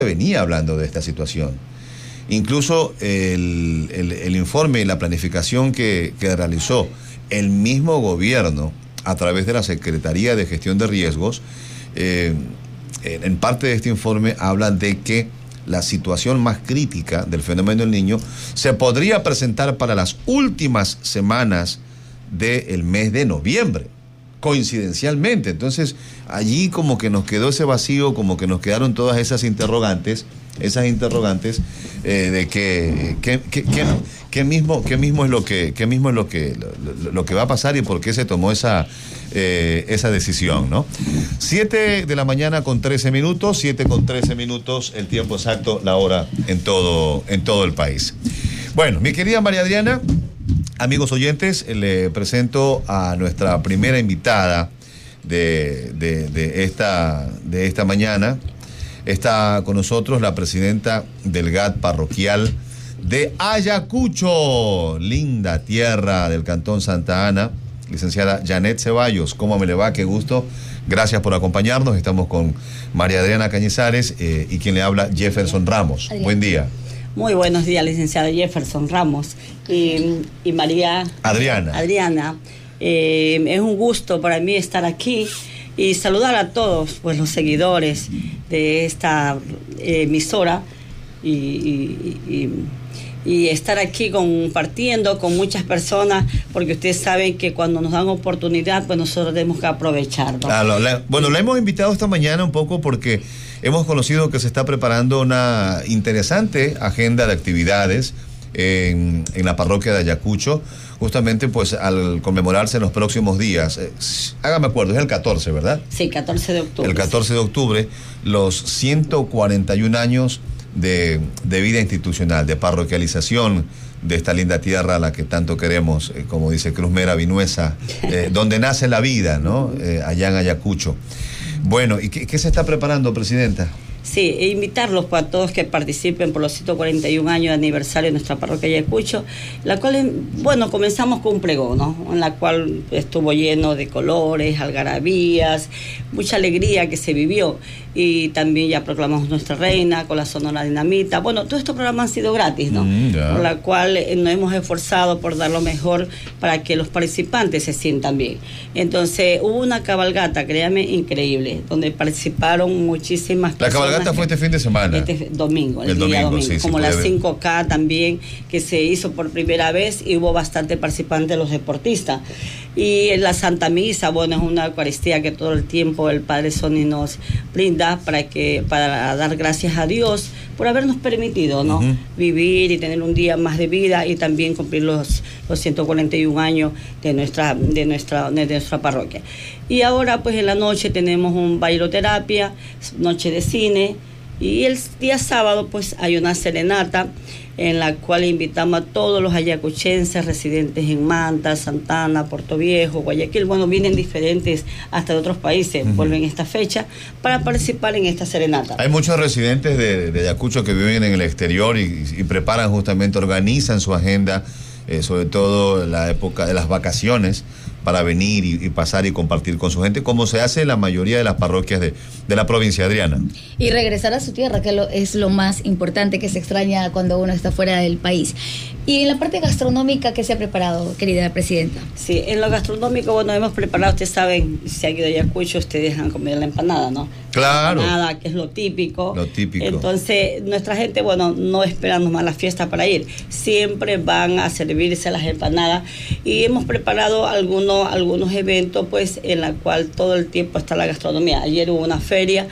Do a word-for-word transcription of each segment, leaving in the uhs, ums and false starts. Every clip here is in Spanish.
venía hablando de esta situación. Incluso el, el, el informe y la planificación que, que realizó el mismo gobierno a través de la Secretaría de Gestión de Riesgos, eh, en parte de este informe habla de que la situación más crítica del fenómeno del Niño se podría presentar para las últimas semanas del mes de noviembre, coincidencialmente. Entonces, allí como que nos quedó ese vacío, como que nos quedaron todas esas interrogantes, esas interrogantes eh, de que, que, que, que, que mismo, que mismo es lo que, que mismo es lo que, lo, lo que va a pasar y por qué se tomó esa, eh, esa decisión, ¿no? Siete de la mañana con trece minutos, siete con trece minutos, el tiempo exacto, la hora en todo, en todo el país. Bueno, mi querida María Adriana, amigos oyentes, le presento a nuestra primera invitada de, de, de, esta, de esta mañana. Está con nosotros la presidenta del G A T parroquial de Ayacucho, linda tierra del Cantón Santa Ana, licenciada Janet Ceballos. ¿Cómo me le va? Qué gusto. Gracias por acompañarnos. Estamos con María Adriana Cañizares eh, y quien le habla, Jefferson Ramos. Adriana. Buen día. Muy buenos días, licenciada Jefferson Ramos y, y María Adriana. Adriana, eh, es un gusto para mí estar aquí y saludar a todos pues los seguidores de esta eh, emisora y, y, y, y estar aquí compartiendo con muchas personas, porque ustedes saben que cuando nos dan oportunidad pues nosotros tenemos que aprovechar, ¿no? Claro, la, bueno, la hemos invitado esta mañana un poco porque hemos conocido que se está preparando una interesante agenda de actividades en, en la parroquia de Ayacucho, justamente pues al conmemorarse en los próximos días. Eh, hágame acuerdo, es el catorce, ¿verdad? Sí, catorce de octubre. El catorce de octubre, los ciento cuarenta y un años de, de vida institucional, de parroquialización de esta linda tierra a la que tanto queremos, eh, como dice Cruz Mera Vinuesa, eh, donde nace la vida, ¿no? Eh, allá en Ayacucho. Bueno, ¿y qué, qué se está preparando, presidenta? Sí, e invitarlos pues, a todos que participen por los ciento cuarenta y un años de aniversario de nuestra parroquia de Ayacucho, la cual, bueno, comenzamos con un pregón, ¿no? En la cual estuvo lleno de colores, algarabías, mucha alegría que se vivió, y también ya proclamamos nuestra reina con la Sonora Dinamita. Bueno, todos estos programas han sido gratis, ¿no? Mm, yeah. Por la cual eh, nos hemos esforzado por dar lo mejor para que los participantes se sientan bien. Entonces, hubo una cabalgata, créame, increíble, donde participaron muchísimas personas. La cabalgata fue este fin de semana. Este domingo, el, el día domingo, domingo. Sí, como sí, las ver. cinco K también, que se hizo por primera vez y hubo bastante participantes de los deportistas. Y en la Santa Misa, bueno, es una Eucaristía que todo el tiempo el Padre Sony nos brinda para que para dar gracias a Dios por habernos permitido, ¿no? Uh-huh. Vivir y tener un día más de vida y también cumplir los, los ciento cuarenta y un años de nuestra, de nuestra, de nuestra parroquia. Y ahora, pues en la noche tenemos un bailoterapia, noche de cine, y el día sábado, pues hay una serenata en la cual invitamos a todos los ayacuchenses residentes en Manta, Santana, Puerto Viejo, Guayaquil. Bueno, vienen diferentes hasta de otros países, uh-huh. vuelven esta fecha para participar en esta serenata. Hay muchos residentes de, de Ayacucho que viven en el exterior y, y preparan justamente, organizan su agenda, eh, sobre todo la época de las vacaciones, para venir y, y pasar y compartir con su gente, como se hace en la mayoría de las parroquias de, de la provincia, Adriana. Y regresar a su tierra, que lo, es lo más importante, que se extraña cuando uno está fuera del país. Y en la parte gastronómica, ¿qué se ha preparado, querida presidenta? Sí, en lo gastronómico, bueno, hemos preparado, ustedes saben, si han ido a Ayacucho, ustedes han comido la empanada, ¿no? Claro. La empanada, que es lo típico. Lo típico. Entonces, nuestra gente, bueno, no esperan nomás la fiesta para ir. Siempre van a servirse las empanadas. Y hemos preparado algunos, algunos eventos, pues, en la cual todo el tiempo está la gastronomía. Ayer hubo una feria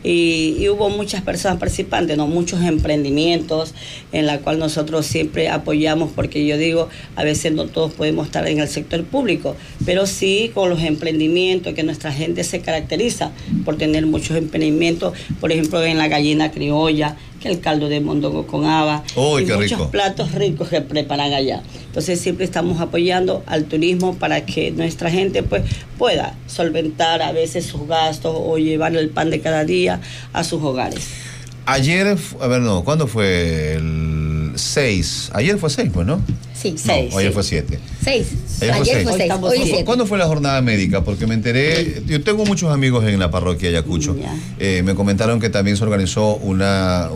y, y hubo muchas personas participantes, ¿no? Muchos emprendimientos en la cual nosotros siempre apoyamos, porque yo digo, a veces no todos podemos estar en el sector público, pero sí con los emprendimientos, que nuestra gente se caracteriza por tener muchos emprendimientos, por ejemplo en la gallina criolla, que el caldo de mondongo con haba, ¡Uy, y qué muchos rico! Platos ricos que preparan allá. Entonces siempre estamos apoyando al turismo para que nuestra gente pues pueda solventar a veces sus gastos o llevar el pan de cada día a sus hogares. Ayer, a ver, no, ¿cuándo fue? El seis. Ayer fue seis, pues, ¿no? Sí. No, Seis, ayer sí. fue siete. Seis. Ayer fue Ayer seis. fue Hoy seis. estamos Hoy siete. siete. ¿Cuándo fue la jornada médica? Porque me enteré, yo tengo muchos amigos en la parroquia de Ayacucho. Ya. Eh, me comentaron que también se organizó una